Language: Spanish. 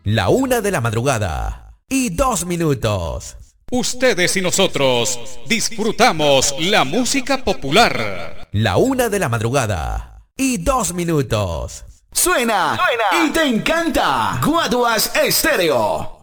La 1:02 Ustedes y nosotros disfrutamos la música popular. La 1:02 Suena y te encanta. Guaduas Estéreo.